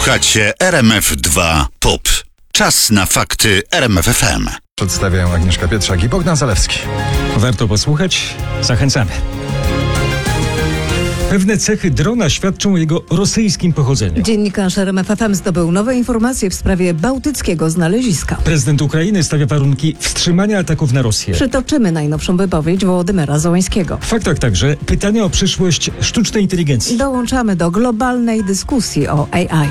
Słuchacie RMF2 POP. Czas na fakty RMFFM. Przedstawiają Agnieszka Pietrzak i Bogdan Zalewski. Warto posłuchać? Zachęcamy. Pewne cechy drona świadczą o jego rosyjskim pochodzeniu. Dziennikarz RMFFM zdobył nowe informacje w sprawie bałtyckiego znaleziska. Prezydent Ukrainy stawia warunki wstrzymania ataków na Rosję. Przytoczymy najnowszą wypowiedź Wołodymyra Zełenskiego. W faktach także pytania o przyszłość sztucznej inteligencji. Dołączamy do globalnej dyskusji o AI.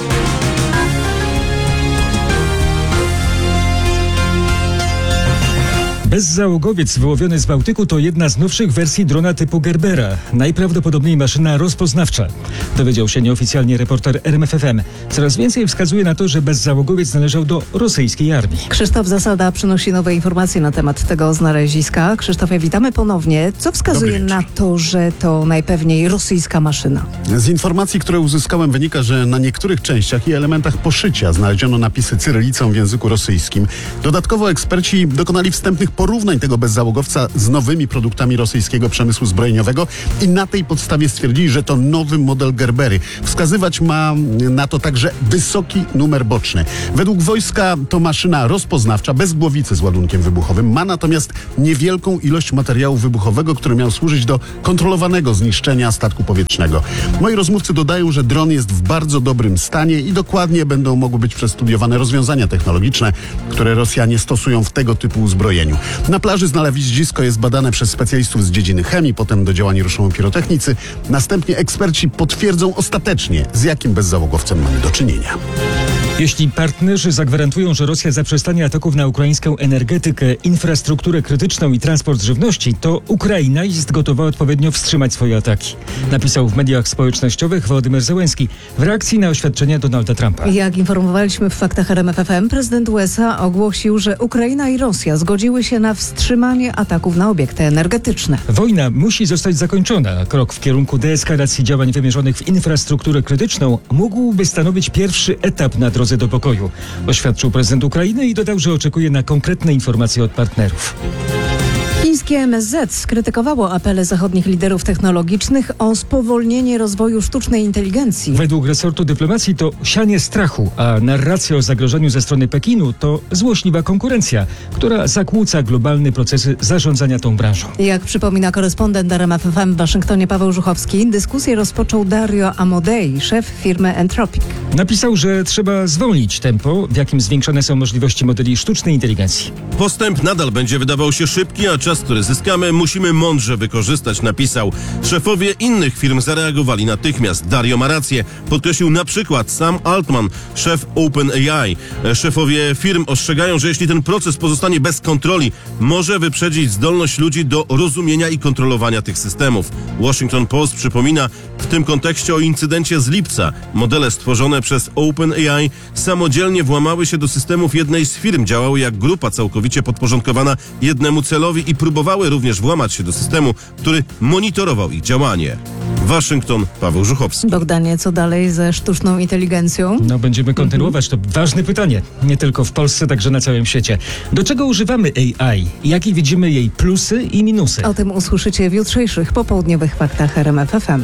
Bezzałogowiec wyłowiony z Bałtyku to jedna z nowszych wersji drona typu Gerbera. Najprawdopodobniej maszyna rozpoznawcza. Dowiedział się nieoficjalnie reporter RMFFM. Coraz więcej wskazuje na to, że bezzałogowiec należał do rosyjskiej armii. Krzysztof Zasada przynosi nowe informacje na temat tego znaleziska. Krzysztofie, witamy ponownie. Co wskazuje na to, że to najpewniej rosyjska maszyna? Z informacji, które uzyskałem, wynika, że na niektórych częściach i elementach poszycia znaleziono napisy cyrylicą w języku rosyjskim. Dodatkowo eksperci dokonali wstępnych porównań tego bezzałogowca z nowymi produktami rosyjskiego przemysłu zbrojeniowego i na tej podstawie stwierdzili, że to nowy model Gerbery. Wskazywać ma na to także wysoki numer boczny. Według wojska to maszyna rozpoznawcza, bez głowicy z ładunkiem wybuchowym. Ma natomiast niewielką ilość materiału wybuchowego, który miał służyć do kontrolowanego zniszczenia statku powietrznego. Moi rozmówcy dodają, że dron jest w bardzo dobrym stanie i dokładnie będą mogły być przestudiowane rozwiązania technologiczne, które Rosjanie stosują w tego typu uzbrojeniu. Na plaży znalezisko jest badane przez specjalistów z dziedziny chemii, potem do działań ruszą pirotechnicy. Następnie eksperci potwierdzą ostatecznie, z jakim bezzałogowcem mamy do czynienia. Jeśli partnerzy zagwarantują, że Rosja zaprzestanie ataków na ukraińską energetykę, infrastrukturę krytyczną i transport żywności, to Ukraina jest gotowa odpowiednio wstrzymać swoje ataki. Napisał w mediach społecznościowych Wołodymyr Zełenski w reakcji na oświadczenia Donalda Trumpa. Jak informowaliśmy w faktach RMFFM, prezydent USA ogłosił, że Ukraina i Rosja zgodziły się na wstrzymanie ataków na obiekty energetyczne. Wojna musi zostać zakończona. Krok w kierunku deeskalacji działań wymierzonych w infrastrukturę krytyczną mógłby stanowić pierwszy etap na drodze do pokoju, oświadczył prezydent Ukrainy i dodał, że oczekuje na konkretne informacje od partnerów. Chińskie MSZ skrytykowało apele zachodnich liderów technologicznych o spowolnienie rozwoju sztucznej inteligencji. Według resortu dyplomacji to sianie strachu, a narracja o zagrożeniu ze strony Pekinu to złośliwa konkurencja, która zakłóca globalne procesy zarządzania tą branżą. Jak przypomina korespondent RMFFM w Waszyngtonie Paweł Żuchowski, dyskusję rozpoczął Dario Amodei, szef firmy Entropic. Napisał, że trzeba zwolnić tempo, w jakim zwiększane są możliwości modeli sztucznej inteligencji. Postęp nadal będzie wydawał się szybki, a czas, który zyskamy, musimy mądrze wykorzystać, napisał. Szefowie innych firm zareagowali natychmiast. Dario ma rację, podkreślił na przykład Sam Altman, szef OpenAI. Szefowie firm ostrzegają, że jeśli ten proces pozostanie bez kontroli, może wyprzedzić zdolność ludzi do rozumienia i kontrolowania tych systemów. Washington Post przypomina w tym kontekście o incydencie z lipca. Modele stworzone przez OpenAI samodzielnie włamały się do systemów jednej z firm, działały jak grupa całkowicie podporządkowana jednemu celowi i próbowały również włamać się do systemu, który monitorował ich działanie. Waszyngton, Paweł Żuchowski. Bogdanie, co dalej ze sztuczną inteligencją? Będziemy kontynuować. To ważne pytanie. Nie tylko w Polsce, także na całym świecie. Do czego używamy AI? Jakie widzimy jej plusy i minusy? O tym usłyszycie w jutrzejszych popołudniowych faktach RMFFM.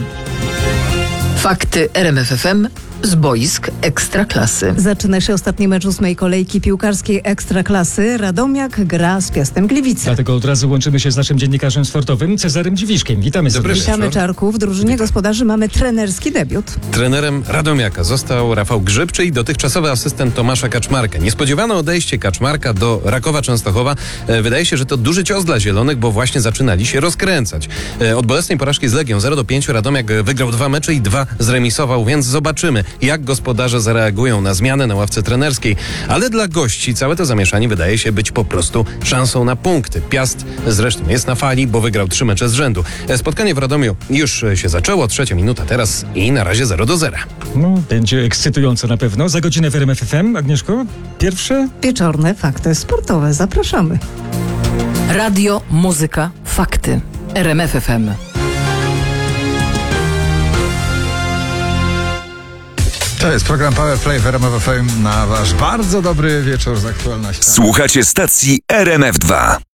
Fakty RMFFM z boisk Ekstraklasy. Zaczyna się ostatni mecz 8. kolejki piłkarskiej Ekstraklasy. Radomiak gra z Piastem Gliwice. Dlatego od razu łączymy się z naszym dziennikarzem sportowym Cezarym Dziwiszkiem. Witamy serdecznie. Witamy, Czarku. W drużynie gospodarzy mamy trenerski debiut. Trenerem Radomiaka został Rafał Grzyb, czyli dotychczasowy asystent Tomasza Kaczmarka. Niespodziewane odejście Kaczmarka do Rakowa Częstochowa. Wydaje się, że to duży cios dla zielonych, bo właśnie zaczynali się rozkręcać. Od bolesnej porażki z Legią 0-5 Radomiak wygrał 2 mecze i 2 zremisował, więc zobaczymy, jak gospodarze zareagują na zmianę na ławce trenerskiej. Ale dla gości całe to zamieszanie wydaje się być po prostu szansą na punkty. Piast zresztą jest na fali, bo wygrał 3 mecze z rzędu. Spotkanie w Radomiu już się zaczęło, 3. minuta teraz i na razie 0-0. Będzie ekscytująco na pewno. Za godzinę w RMFFM. Agnieszko, pierwsze? Wieczorne fakty sportowe. Zapraszamy. Radio, muzyka, fakty. RMFFM. To jest program Power Play w RMF FM na wasz bardzo dobry wieczór z aktualnością. Słuchacie stacji RMF2.